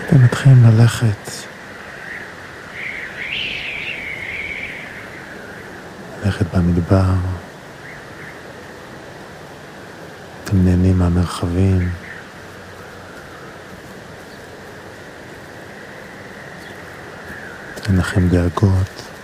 אתם מתחילים ללכת במדבר, אתם נהנים מהמרחבים, אין לכם דאגות,